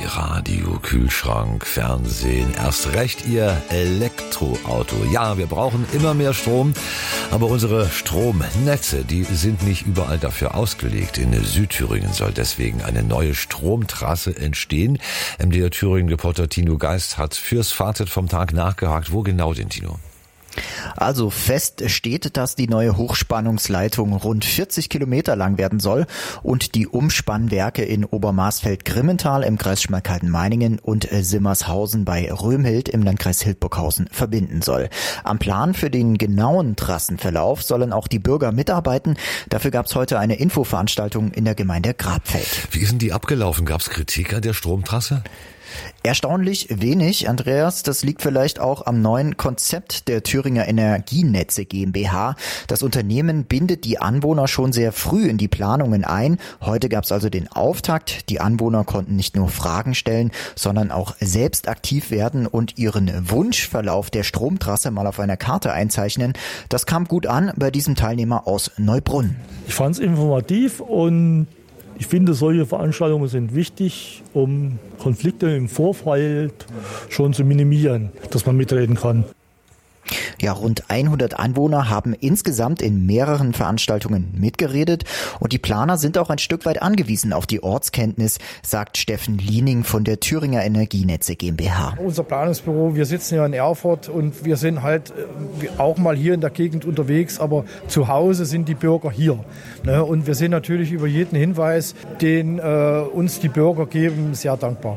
Radio, Kühlschrank, Fernsehen, erst recht Ihr Elektroauto. Ja, wir brauchen immer mehr Strom, aber unsere Stromnetze, die sind nicht überall dafür ausgelegt. In Südthüringen soll deswegen eine neue Stromtrasse entstehen. MDR Thüringen-Reporter Tino Geist hat fürs Fazit vom Tag nachgehakt. Wo genau denn, Tino? Also fest steht, dass die neue Hochspannungsleitung rund 40 Kilometer lang werden soll und die Umspannwerke in Obermarsfeld-Grimmental im Kreis Schmalkalden-Meiningen und Simmershausen bei Römhild im Landkreis Hildburghausen verbinden soll. Am Plan für den genauen Trassenverlauf sollen auch die Bürger mitarbeiten. Dafür gab es heute eine Infoveranstaltung in der Gemeinde Grabfeld. Wie ist denn die abgelaufen? Gab es Kritik an der Stromtrasse? Erstaunlich wenig, Andreas. Das liegt vielleicht auch am neuen Konzept der Thüringer Energienetze GmbH. Das Unternehmen bindet die Anwohner schon sehr früh in die Planungen ein. Heute gab es also den Auftakt. Die Anwohner konnten nicht nur Fragen stellen, sondern auch selbst aktiv werden und ihren Wunschverlauf der Stromtrasse mal auf einer Karte einzeichnen. Das kam gut an bei diesem Teilnehmer aus Neubrunn. Ich fand es informativ und ich finde, solche Veranstaltungen sind wichtig, um Konflikte im Vorfeld schon zu minimieren, dass man mitreden kann. Ja, rund 100 Anwohner haben insgesamt in mehreren Veranstaltungen mitgeredet und die Planer sind auch ein Stück weit angewiesen auf die Ortskenntnis, sagt Steffen Liening von der Thüringer Energienetze GmbH. Unser Planungsbüro, wir sitzen ja in Erfurt und wir sind halt auch mal hier in der Gegend unterwegs, aber zu Hause sind die Bürger hier. Und wir sind natürlich über jeden Hinweis, den uns die Bürger geben, sehr dankbar.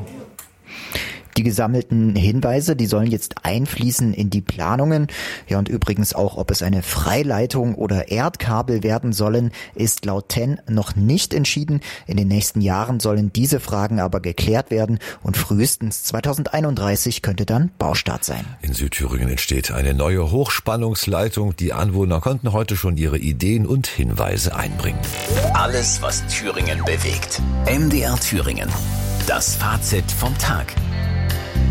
Die gesammelten Hinweise, die sollen jetzt einfließen in die Planungen. Ja, und übrigens auch, ob es eine Freileitung oder Erdkabel werden sollen, ist laut TEN noch nicht entschieden. In den nächsten Jahren sollen diese Fragen aber geklärt werden und frühestens 2031 könnte dann Baustart sein. In Südthüringen entsteht eine neue Hochspannungsleitung. Die Anwohner konnten heute schon ihre Ideen und Hinweise einbringen. Alles, was Thüringen bewegt. MDR Thüringen. Das Fazit vom Tag.